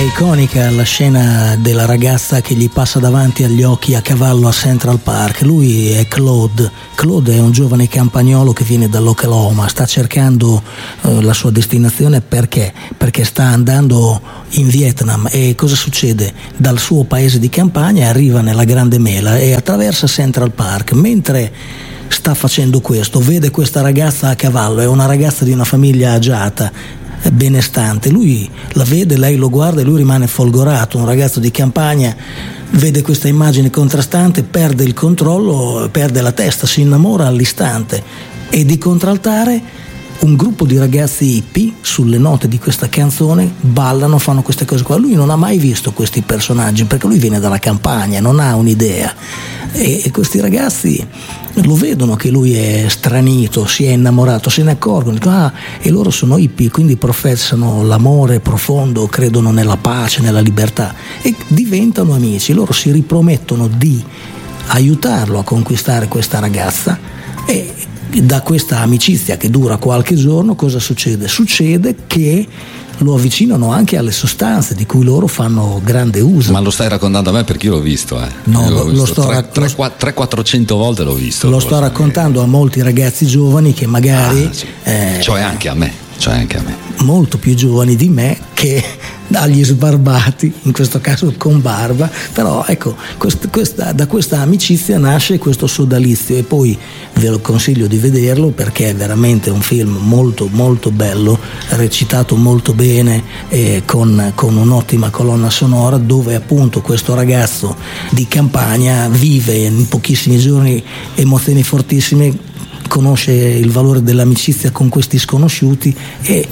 iconica la scena della ragazza che gli passa davanti agli occhi a cavallo a Central Park. Lui è Claude. Claude è un giovane campagnolo che viene dall'Oklahoma, sta cercando la sua destinazione perché sta andando in Vietnam. E cosa succede? Dal suo paese di campagna arriva nella Grande Mela e attraversa Central Park. Mentre sta facendo questo, vede questa ragazza a cavallo, è una ragazza di una famiglia agiata, benestante. Lui la vede, lei lo guarda e lui rimane folgorato. Un ragazzo di campagna vede questa immagine contrastante, perde il controllo, perde la testa, si innamora all'istante, e di contraltare un gruppo di ragazzi hippie sulle note di questa canzone ballano, fanno queste cose qua. Lui non ha mai visto questi personaggi perché lui viene dalla campagna, non ha un'idea, e questi ragazzi lo vedono che lui è stranito, si è innamorato, se ne accorgono, dicono, e loro sono hippie, quindi professano l'amore profondo, credono nella pace, nella libertà, e diventano amici. Loro si ripromettono di aiutarlo a conquistare questa ragazza, e da questa amicizia che dura qualche giorno cosa succede? Succede che lo avvicinano anche alle sostanze di cui loro fanno grande uso. Ma lo stai raccontando a me perché io l'ho visto, No, io lo sto 300-400 volte l'ho visto. Lo sto raccontando a molti ragazzi giovani che magari cioè anche a me molto più giovani di me, che dagli sbarbati, in questo caso con barba, però ecco, da questa amicizia nasce questo sodalizio, e poi ve lo consiglio di vederlo perché è veramente un film molto molto bello, recitato molto bene, con un'ottima colonna sonora, dove appunto questo ragazzo di campagna vive in pochissimi giorni emozioni fortissime, conosce il valore dell'amicizia con questi sconosciuti, e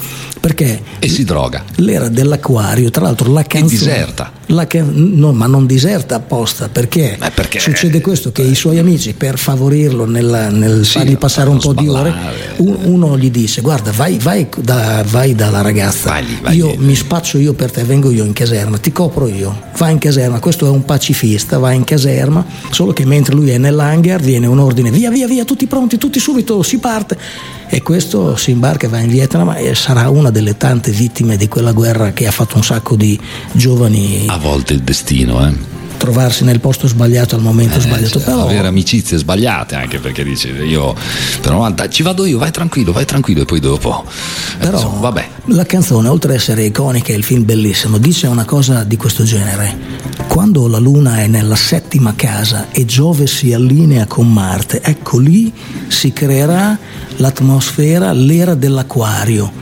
si droga. L'era dell'acquario, tra l'altro la canzone, e diserta. No, ma non diserta apposta, perché succede questo, che i suoi amici, per favorirlo nel fargli passare un po' di ore, uno gli dice: guarda, vai dalla ragazza, mi spaccio io per te, vengo io in caserma, ti copro io, vai in caserma. Questo è un pacifista, va in caserma, solo che mentre lui è nell'hangar viene un ordine: via, tutti pronti, tutti subito, si parte. E questo si imbarca e va in Vietnam, e sarà una delle tante vittime di quella guerra che ha fatto un sacco di giovani. A volte il destino, trovarsi nel posto sbagliato al momento sbagliato, però avere amicizie sbagliate, anche perché dice io però ci vado io, vai tranquillo, e poi dopo però vabbè. La canzone, oltre ad essere iconica e il film bellissimo, dice una cosa di questo genere: quando la luna è nella settima casa e Giove si allinea con Marte, ecco lì si creerà l'atmosfera, l'era dell'acquario,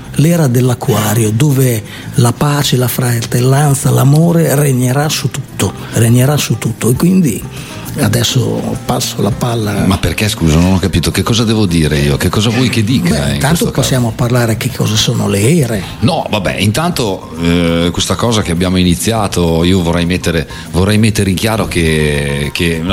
dove la pace, la fratellanza, l'amore regnerà su tutto, e quindi adesso passo la palla. Ma perché, scusa, non ho capito che cosa devo dire io, che cosa vuoi che dica? Intanto possiamo parlare che cosa sono le ere. No, vabbè, intanto questa cosa che abbiamo iniziato, io vorrei mettere in chiaro che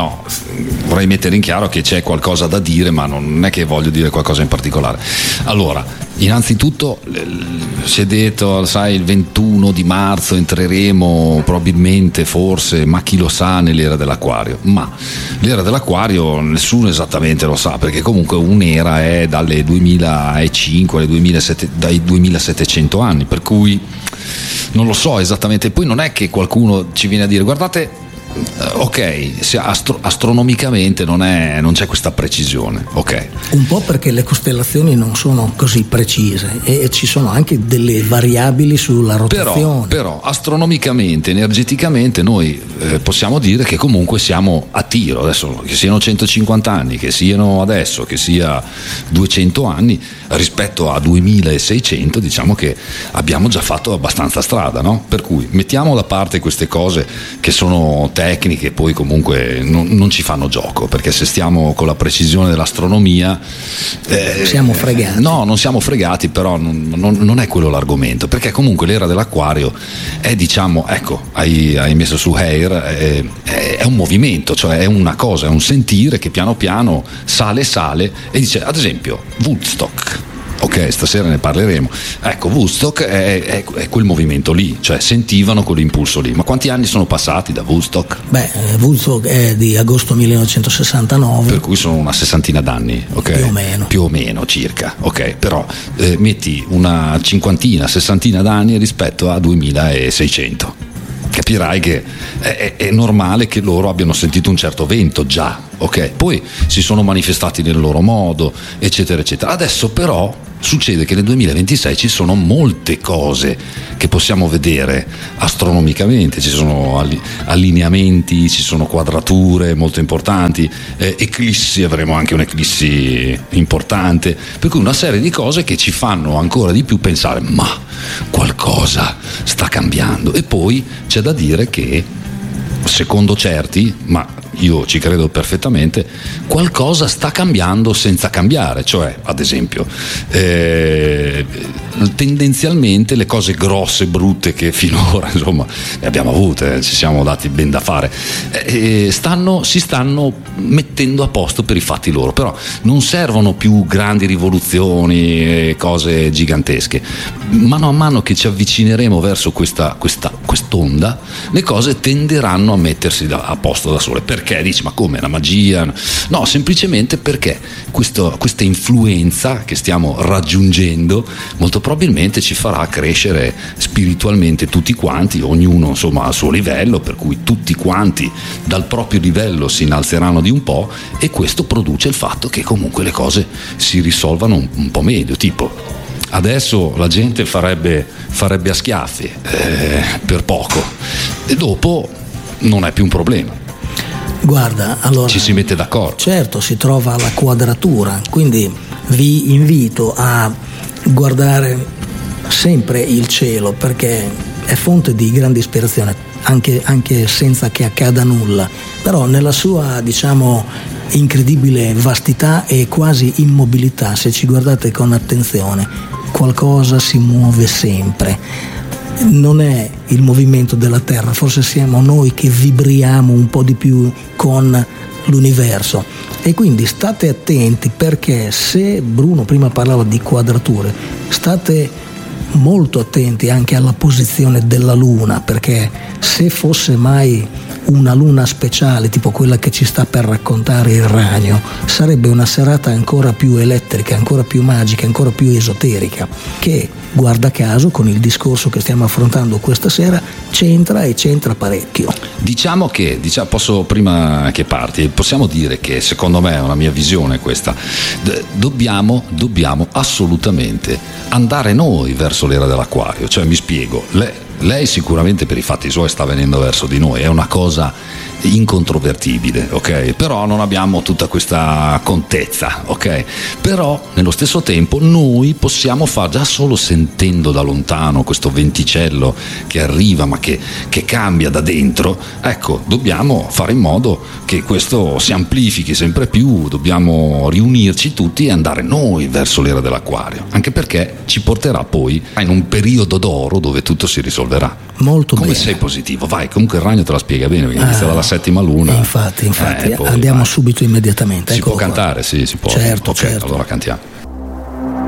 c'è qualcosa da dire, ma non è che voglio dire qualcosa in particolare. Allora, innanzitutto si è detto, sai, il 21 di marzo entreremo probabilmente, forse, ma chi lo sa, nell'era dell'acquario. Ma l'era dell'acquario nessuno esattamente lo sa, perché comunque un'era è dalle 2005 dai 2700 anni, per cui non lo so esattamente. Poi non è che qualcuno ci viene a dire: guardate, ok, astronomicamente non c'è questa precisione, ok? Un po' perché le costellazioni non sono così precise e ci sono anche delle variabili sulla rotazione. Però astronomicamente, energeticamente noi possiamo dire che comunque siamo a tiro. Adesso, che siano 150 anni, che siano adesso, che sia 200 anni, rispetto a 2600, diciamo che abbiamo già fatto abbastanza strada, no? Per cui mettiamo da parte queste cose che sono tecniche, poi comunque non ci fanno gioco, perché se stiamo con la precisione dell'astronomia siamo fregati. No, non siamo fregati, però non è quello l'argomento, perché comunque l'era dell'acquario è, diciamo, ecco, hai messo su Air, è un movimento, cioè è una cosa, è un sentire che piano piano sale e dice, ad esempio, Woodstock. Ok, stasera ne parleremo. Ecco, Woodstock è quel movimento lì, cioè sentivano quell'impulso lì. Ma quanti anni sono passati da Woodstock? Woodstock è di agosto 1969. Per cui sono una sessantina d'anni, ok? Più o meno circa, ok? Però metti una cinquantina, sessantina d'anni rispetto a 2600. capirai che è normale che loro abbiano sentito un certo vento già, ok? Poi si sono manifestati nel loro modo, eccetera, eccetera. Adesso però succede che nel 2026 ci sono molte cose che possiamo vedere astronomicamente, ci sono allineamenti, ci sono quadrature molto importanti, eclissi, avremo anche un'eclissi importante, per cui una serie di cose che ci fanno ancora di più pensare ma qualcosa sta cambiando. E poi c'è da dire che secondo certi, ma io ci credo perfettamente, qualcosa sta cambiando senza cambiare, cioè ad esempio tendenzialmente le cose grosse, brutte che finora insomma ne abbiamo avute, ci siamo dati ben da fare, si stanno mettendo a posto per i fatti loro, però non servono più grandi rivoluzioni e cose gigantesche. Mano a mano che ci avvicineremo verso quest'onda, le cose tenderanno a mettersi a posto da sole. Perché dici ma come, la magia? No, semplicemente perché questa influenza che stiamo raggiungendo molto probabilmente ci farà crescere spiritualmente tutti quanti, ognuno insomma al suo livello, per cui tutti quanti dal proprio livello si innalzeranno di un po', e questo produce il fatto che comunque le cose si risolvano un po' meglio. Tipo adesso la gente farebbe a schiaffi per poco, e dopo non è più un problema. Guarda, allora ci si mette d'accordo. Certo, si trova la quadratura, quindi vi invito a guardare sempre il cielo, perché è fonte di grande ispirazione, anche senza che accada nulla, però nella sua, diciamo, incredibile vastità e quasi immobilità, se ci guardate con attenzione, qualcosa si muove sempre. Non è il movimento della Terra, forse siamo noi che vibriamo un po' di più con l'universo, e quindi state attenti, perché se Bruno prima parlava di quadrature, state molto attenti anche alla posizione della Luna, perché se fosse mai una luna speciale tipo quella che ci sta per raccontare il Ragno, sarebbe una serata ancora più elettrica, ancora più magica, ancora più esoterica, che guarda caso con il discorso che stiamo affrontando questa sera c'entra parecchio. Diciamo che, posso, prima che parti, possiamo dire che secondo me è una mia visione questa, dobbiamo assolutamente andare noi verso l'era dell'Acquario. Cioè, mi spiego, lei sicuramente per i fatti suoi sta venendo verso di noi, è una cosa incontrovertibile, ok? Però non abbiamo tutta questa contezza, ok? Però nello stesso tempo noi possiamo fare, già solo sentendo da lontano questo venticello che arriva ma che cambia da dentro, ecco, dobbiamo fare in modo che questo si amplifichi sempre più, dobbiamo riunirci tutti e andare noi verso l'era dell'Acquario, anche perché ci porterà poi in un periodo d'oro dove tutto si risolverà. Molto come bene. Sei positivo, vai, comunque il Ragno te la spiega bene, perché inizia dalla settima luna. Infatti poi andiamo vai. subito immediatamente. Si può qua. cantare, sì, si può. Certo, ok, certo. Allora cantiamo.